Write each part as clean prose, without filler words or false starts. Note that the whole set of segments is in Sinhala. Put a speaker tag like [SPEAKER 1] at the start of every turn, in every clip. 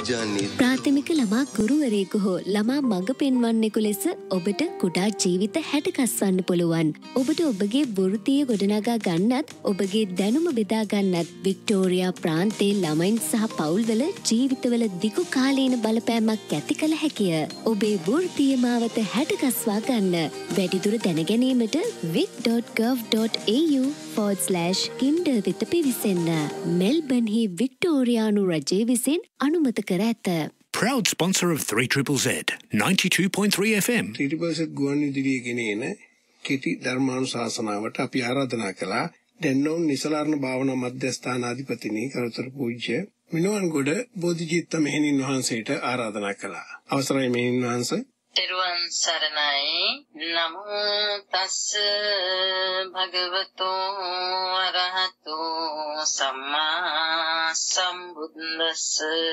[SPEAKER 1] ප්‍රාථමික ළමා ගුරුවරයෙකු හෝ ළමා මඟ පෙන්වන්නෙකු ලෙස ඔබට කුඩා ජීවිත හැටකස්වන්න පුළුවන්. ඔබට ඔබගේ වෘත්තිය ගොඩනගා ගන්නත් ඔබගේ දැනුම බෙදා ගන්නත් වික්ටෝරියා ප්‍රාන්තයේ ළමයින් සහ පවුල්වල ජීවිතවල දිගු කාලීන බලපෑමක් ඇති කළ හැකිය. ඔබේ වෘත්තීය මාවත හැටකස්වා ගන්න. වැඩිදුර දැනගැනීමට vic.gov.au/kinder වෙත පිවිසෙන්න. මෙල්බන්හි වික්ටෝරියානු රජය විසින් අනුමත කර ඇත.
[SPEAKER 2] Proud sponsor of 3ZZZ 92.3 FM.
[SPEAKER 3] 3% ගුවන් විදුලිය ගෙනෙන කෙටි ධර්මානුශාසනාවට අපි ආරාධනා කළා. දැන්නොම් නිසලාරණ භාවනා මධ්‍යස්ථානාධිපතිනි කරුතර පූජ්‍ය මිනුවන්ගොඩ බෝධිචිත්ත මෙහෙණින් වහන්සේට ආරාධනා කළා. අවසරයි මෙහෙණින් වහන්සේ.
[SPEAKER 4] තෙරුවන් සරණයි. නමෝ තස්ස භගවතෝ අරහතෝ සම්මා සම්බුද්දස්ස.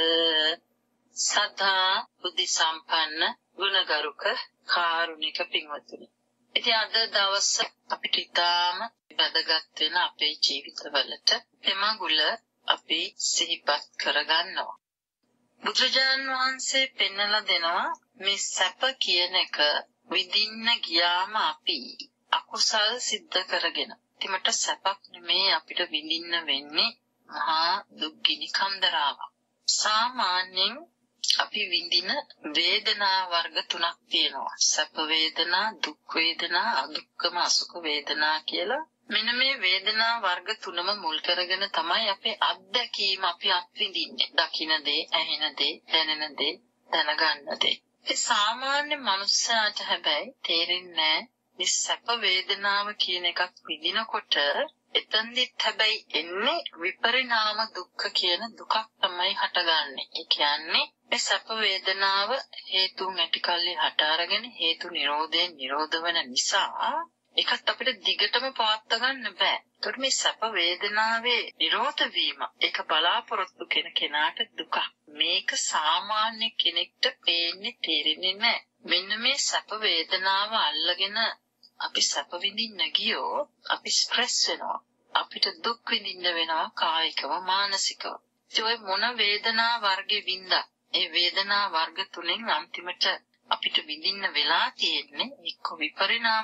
[SPEAKER 4] සදා බුද්ධ සම්පන්න ගුණගරුක කාරුණික පින්වතුනි. ඉතින් අද දවස අපිට ඉතාම වැදගත් වෙන අපේ ජීවිතවලට එමඟුල අපි සිහිපත් කරගන්නවා. බුදුරජාණන් වහන්සේ පෙන්වලා දෙනවා මේ සැප කියන එක විඳින්න ගියාම අපි අකුසල් සිද්ධ කරගෙන. ඊටමට සැපක් නෙමේ අපිට විඳින්න වෙන්නේ මහා දුක්ගිනි කන්දරාවක්. සාමාන්‍යයෙන් අපි විඳින වේදනා වර්ග තුනක් තියෙනවා. සැප වේදනා, දුක් වේදනා, අදුක්කම අසුඛ වේදනා කියලා. මෙන්න මේ වේදනා වර්ග තුනම මුල් කරගෙන තමයි අපේ අත්දැකීම අපි අත්විඳින්නේ. දකින දේ, ඇහෙන දේ, දැනෙන දේ, දැනගන්න දේ. ඒ සාමාන්‍ය මනුස්සයාට හැබැයි තේරෙන්නේ මේ සැප වේදනාව කියන එකක් විඳිනකොට එතෙන්දිත් හැබැයි එන්නේ විපරිණාම දුක්ඛ කියන දුකක් තමයි හටගන්නේ. ඒ කියන්නේ මේ සැප වේදනාව හේතුන් ඇතිකල්ලි හට අරගෙන හේතු නිරෝධයෙන් නිරෝධ වෙන නිසා ඒකත් අපිට දිගටම පවත්වා ගන්න බෑ. ඒකට මේ සැප වේදනාවේ නිරෝධ වීම ඒක බලාපොරොත්තු කෙනාට දුකක්. මේක සාමාන්‍ය කෙනෙක්ට පේන්නේ තේරෙන්නේ නැහැ. මෙන්න මේ සැප වේදනාව අල්ලගෙන අපි සැප විඳින්න ගියෝ අපි ස්ට්‍රෙස් වෙනවා. අපිට දුක් විඳින්න වෙනවා කායිකව මානසිකව. ඒ මොන වේදනා වර්ගෙ වින්දා ඒ වේදනා වර්ග තුනෙන් අන්තිමට අපිට විඳින්න වෙලා තියෙන්නේ එක්ක විපරිණාම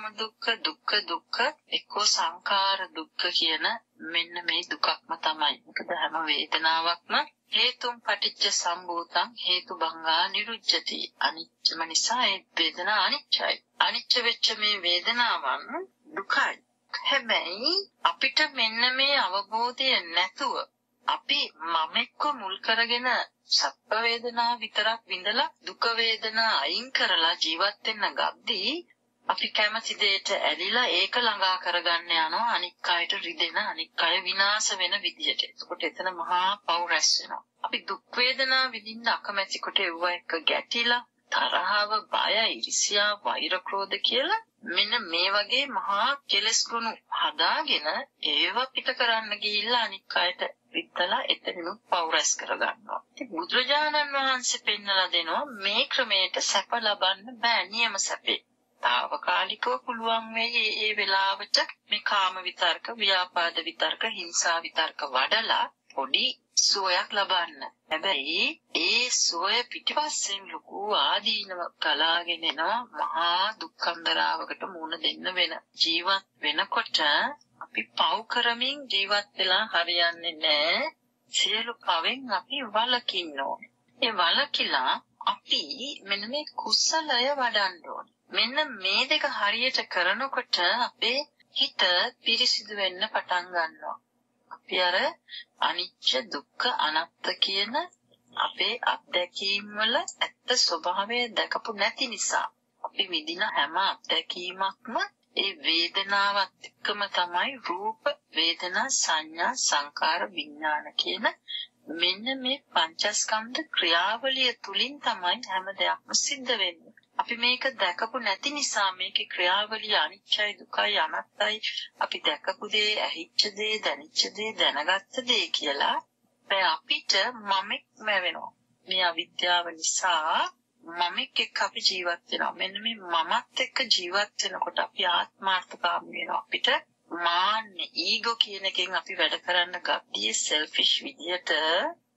[SPEAKER 4] දුක්ඛ එක්ක සංඛාර දුක්ඛ කියන මෙන්න මේ දුකක්ම තමයි. මොකද හැම වේදනාවක්ම හේතුම් පටිච්ච සම්භූතං හේතුබංගා නිරුච්ඡති. අනිච්චම නිසා ඒ වේදනා අනිච්චයි. අනිච්ච වෙච්ච මේ වේදනාවන් දුකයි. හැබැයි අපිට මෙන්න මේ අවබෝධය නැතුව අපි මමෙක්ව මුල් කරගෙන සැප වේදනා විතරක් විඳලා දුක වේදනා අයින් කරලා ජීවත් වෙන්න ගද්දී අපි කැමති දෙයට ඇලිලා ඒක ළඟා කරගන්න යනවා අනික් අයට රිදෙන අනික් අය විනාශ වෙන විදියට. ඒකට එතන මහා පව් රැස් වෙනවා. අපි දුක් වේදනා විඳින්න අකමැති කොට ඒව එක ගැටිලා තරහව බය ඉරිසියා වෛර ක්‍රෝධ කියලා මෙන්න මේ වගේ මහා කෙලස් ගුණ හදාගෙන ඒව පිට කරන්න ගිහිල්ලා අනික් අයට විත්තලා එතනිනුත් පව් රැස් කරගන්නවා. ඉතින් බුදුරජාණන් වහන්සේ පෙන්නලා දෙනවා මේ ක්‍රමයට සැප ලබන්න බෑ නියම සැපේ. తాවකාලිකව පුළුවන් වෙයි ඒ වෙලාවට මේ කාම විතර්ක, ව්‍යාපාද විතර්ක, හිංසා විතර්ක වඩලා පොඩි සුවයක් ලබන්න. හැබැයි ඒ සුවය පිටිපස්සෙන් ලොකු ආදීනව ගලාගෙන එනවා මහා දුක්ඛන්දරාවකට මුහුණ දෙන්න වෙන. ජීවත් වෙනකොට අපි පව් කරමින් ජීවත් වෙලා හරියන්නේ නැහැ. සියලු පවෙන් අපි වළකින්න ඕනේ. ඒ වළකිලා අපි මෙන්න මේ කුසලය වඩන්න ඕනේ. මෙන්න මේ දෙක හරියට කරනකොට අපේ හිත පිරිසිදු වෙන්න පටන් ගන්නවා. අපි අර අනිච්ච දුක්ඛ අනාත්ම කියන අපේ අත්දැකීම් වල ඇත්ත ස්වභාවය දැකපු නැති නිසා අපි විඳින හැම අත්දැකීමක්ම ඒ වේදනාවත් එක්කම තමයි රූප වේදනා සංඥා සංකාර විඥාන කියන මෙන්න මේ පංචස්කන්ධ ක්‍රියාවලිය තුලින් තමයි හැම දෙයක්ම සිද්ධ වෙන්නේ. අපි මේක දැකපු නැති නිසා මේකේ ක්‍රියාවලිය අනිච්චයි දුකයි අනාත්තයි අපි දැකපු දේ ඇහිච්ච දේ දැනිච්ච දේ දැනගත්ත දේ කියලා අපිට මමෙක් වෙනවා. මේ අවිද්‍යාව නිසා මමෙක් එක්ක අපි ජීවත් වෙනවා. මෙන්න මේ මමත් එක්ක ජීවත් වෙනකොට අපි ආත්මාර්ථකාමී වෙනවා. අපිට මාන්නේ ඊගෝ කියන එකෙන් අපි වැඩ කරන්න ගතිය සෙල්ෆිෂ් විදියට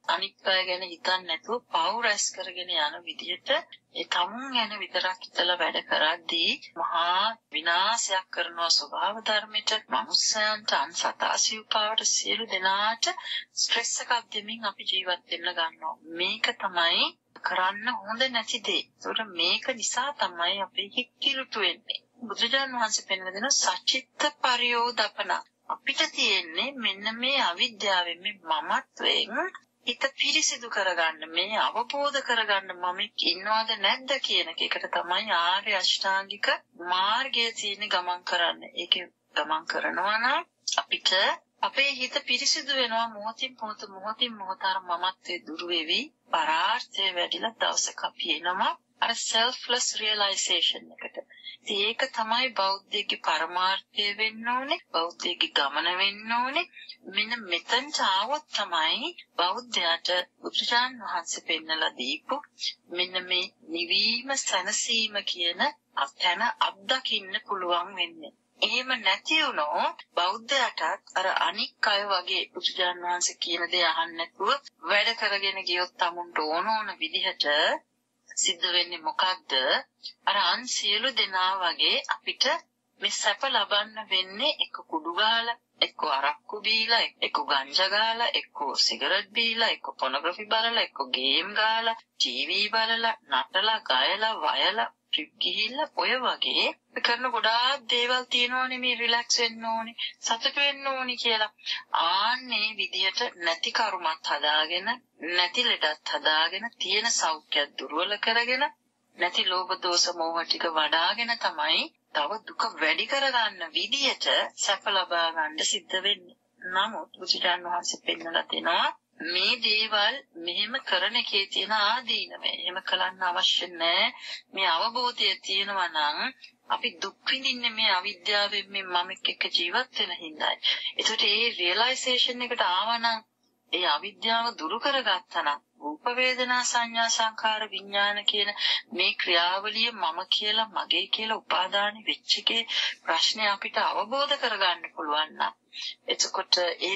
[SPEAKER 4] අනිත් අය ගැන හිතන්නේ නැතුව පව් රැස් කරගෙන යන විදිහට ඒ තමුන් ගැන විතරක් හිතලා වැඩ කරද්දී මහා විනාශයක් කරනවා ස්වභාව ධර්මයට මනුස්සයන්ට අන්සතා සිව්පාවට සියලු දෙනාට ස්ට්‍රෙස් එකක් දෙමින් අපි ජීවත් වෙන්න ගන්නවා. මේක තමයි කරන්න හොඳ නැති දේ. ඒකට මේක නිසා තමයි අපි කික්කිලුට වෙන්නේ. බුදුජාණන් වහන්සේ පෙන්වන දෙන සචිත්ත පරියෝදපන අපිට තියෙන්නේ මෙන්න මේ අවිද්‍යාවෙන් මේ මමත්වයෙන් හිත පිරිසිදු කරගන්න මේ අවබෝධ කරගන්න මම ඉන්නවද නැද්ද කියන එකට තමයි ආර්ය අෂ්ටාංගික මාර්ගයේ තියෙන ගමන් කරන්න. ඒකේ ගමන් කරනවා නම් අපිට අපේ හිත පිරිසිදු වෙනවා මොහොතින් මොහොත අර මමත්වයේ දුර වෙවි පරාර්ථය වැඩිලා දවසක අපි එනවා අර selfless realization එකට. ඒක තමයි බෞද්ධයේ පරමාර්ථය වෙන්න ඕනේ. බෞද්ධයේ ගමන වෙන්න ඕනේ. මෙන්න මෙතෙන්ට ආවොත් තමයි බෞද්ධයාට බුදුරජාන් වහන්සේ පෙන්නලා දීපු මෙන්න මේ නිවීම සැනසීම කියන අත්‍යන අත්දකින්න පුළුවන් වෙන්නේ. එහෙම නැති වුණොත් බෞද්ධයාට අර අනික් අය වගේ බුදුරජාන් වහන්සේ කියන දේ අහන්න නැතුව වැඩ කරගෙන ගියොත් තමුන්ට ඕන විදිහට සිද්ධ වෙන්නේ මොකක්ද? අර අන් සියලු දෙනා වගේ අපිට මේ සැප ලබන්න වෙන්නේ එක්ක කුඩු ගාලා, එක්ක අරක්කු බීලා, එක්ක ගංජා ගාලා, එක්ක සිගරට් බීලා, එක්ක පොනෝග්‍රැෆි බලලා, එක්ක ගේම් ගාලා, ටීවී බලලා, නටලා, ගයලා, වයලා, ට්‍රිප් ගිහිල්ලා ඔය වගේ කරන ගොඩාක් දේවල් තියෙනවනේ මේ රිලැක්ස් වෙන්න ඕනේ, සතුට වෙන්න ඕනේ කියලා. ආන්නේ විදියට නැති කර්මත් හදාගෙන, නැති ලෙඩත් හදාගෙන, තියෙන සෞඛ්‍ය දුර්වල කරගෙන, නැති ලෝභ දෝෂ මෝහ ටික වඩාගෙන තමයි තව දුක වැඩි කරගන්න විදියට සැප ලබා ගන්න සිද්ධ වෙන්නේ. නමුත් බුදුරජාණන් වහන්සේ පෙන්නලා දෙනවා මේ දේවල් මෙහෙම කරන එකේ තියෙන ආදීනව. එහෙම කරන්න අවශ්‍ය නැහැ. මේ අවබෝධය තියෙනවා නම් අපි දුක් විඳින්නේ මේ අවිද්‍යාවෙන් මේ මමෙක් එක්ක ජීවත් වෙන හින්දායි. ඒකට ඒ රියලයිසේෂන් එකට ආවනම් ඒ අවිද්‍යාව දුරු කරගත්තා නම් රූප වේදනා සංඥා සංඛාර විඥාන කියන මේ ක්‍රියාවලිය මම කියලා මගේ කියලා උපාදාන වෙච්ච එකේ ප්‍රශ්නේ අපිට අවබෝධ කරගන්න පුළුවන් නම් එතකොට ඒ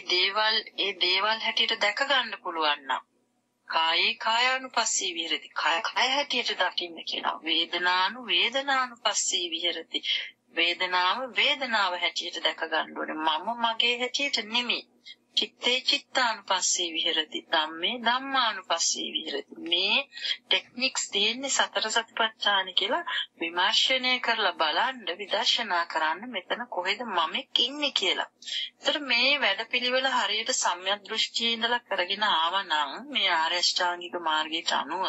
[SPEAKER 4] දේවල් හැටියට දැක ගන්න පුළුවන් නම් කායේ කායානුපස්සී විහෙරති කාය හැටියට දකින්න කියනවා වේදනානුපස්සී විහෙරති වේදනාව හැටියට දැක ගන්න ඕනේ මම මගේ හැටියට නෙමෙයි චිත්තේ චිත්තානුපස්සී විහෙරති ධම්මේ ධම්මානුපස්සී විහෙරති මේ ටෙක්නික්ස් තියෙන්නේ සතර සතිපට්ඨාන කියලා විමර්ශනය කරලා බලන්න විදර්ශනා කරන්න මෙතන කොහෙද මමෙක් ඉන්නේ කියලා. ඒතර මේ වැඩපිළිවෙල හරියට සම්‍යක් දෘෂ්ටියේ ඉඳලා කරගෙන ආවනම් මේ ආර්ය අෂ්ටාංගික මාර්ගයට අනුව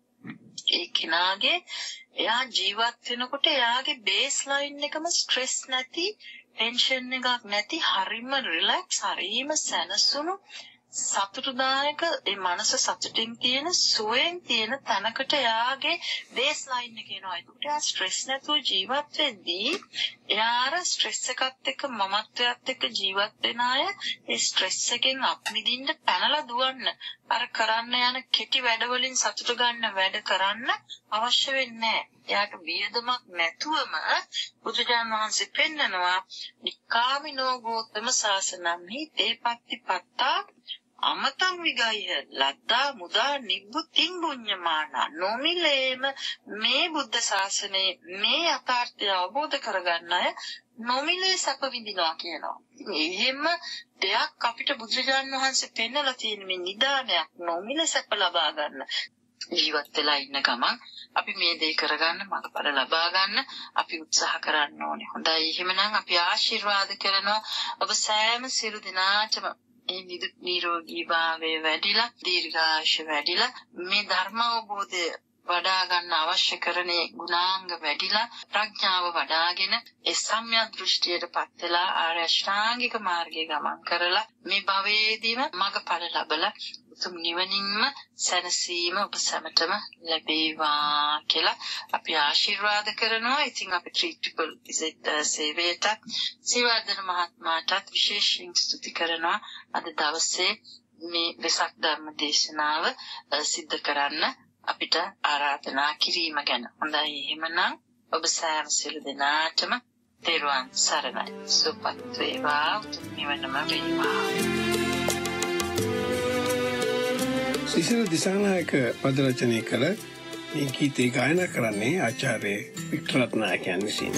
[SPEAKER 4] ඒ කෙනාගේ එයා ජීවත් වෙනකොට එයාගේ බේස් ලයින් එකම ස්ට්‍රෙස් නැති ටෙන්ෂන් එකක් නැති හරිම රිලැක්ස් හරිම සැනසුණු සතුටුදායක ඒ මනස සතුටින් තියෙන සුවයෙන් තියෙන තැනකට එයාගේ බේස් ලයින් එක එනවා. ඒකට එයා ස්ට්‍රෙස් නැතුව ජීවත් වෙද්දී එයාර ස්ට්‍රෙස් එකත් එක්ක මමත්වයත් එක්ක ජීවත් වෙන අය ඒ ස්ට්‍රෙස් එකෙන් අප්මිදින්න පැනලා දුවන්න අර කරන්න යන කෙටි වැඩවලින් සතුට ගන්න වැඩ කරන්න අවශ්‍ය වෙන්නේ නැහැ. එයාට වියදමක් නැතුවම බුදුජාණන් වහන්සේ පෙන්නනවා නික්කාමිනෝ ගෝතම සාසනම්හි තේපත්ති පත්තා අමතං විගය ලද්දා මුදා නිබ්බුතින් පුඤ්ඤමාන නොමිලේම මේ බුද්ධ ශාසනයේ මේ යථාර්ථය අවබෝධ කරගන්න අය නොමිලේ සැප විඳිනවා කියනවා. එහෙම දෙයක් අපිට බුදුජාණන් වහන්සේ පෙන්නලා තියෙන මේ නිදානයක් නොමිලේ සැප ලබා ගන්න. ජීවත් වෙලා ඉන්න ගමන් අපි මේ දේ කරගන්න මඟපල ලබා ගන්න අපි උත්සාහ කරන්න ඕනේ. හොඳයි එහෙමනම් අපි ආශිර්වාද කරනවා ඔබ සෑම සියලු දෙනාටම මේ නිරෝගී භාවය වැඩිලා දීර්ඝායුෂ වැඩිලා මේ ධර්ම අවබෝධය වඩා ගන්න අවශ්‍ය කරනේ ගුණාංග වැඩිලා ප්‍රඥාව වඩාගෙන ඒ සම්‍යක් දෘෂ්ටියටපත් වෙලා ආර්ය අෂ්ටාංගික මාර්ගයේ ගමන් කරලා මේ භවයේදීම මඟපල ලැබලා උතුම් නිවනින්ම සැනසීම ඔබ සැමටම ලැබේවා කියලා අපි ආශිර්වාද කරනවා. ඉතින් අපි ත්‍රිත්‍රිපල් විසිට් සේවයට සිවර්ධන මහත්මයාටත් විශේෂයෙන් ස්තුති කරනවා. අද දවසේ මේ වෙසක් ධර්ම දේශනාව සිද්ධ කරන්න අපිට ආරාධනා කිරීම ගැන. හොඳයි එහෙමනම් ඔබ සෑම සියලු දෙනාටම තෙරුවන් සරණයි. සුවපත් වේවා. උතුම් නිවනම වේවා.
[SPEAKER 3] සිසිල් දිසානායක පද රචනය කළ මේ ගීතේ ගායනා කරන්නේ ආචාර්ය වික්ටර් රත්නායකයන් විසින්.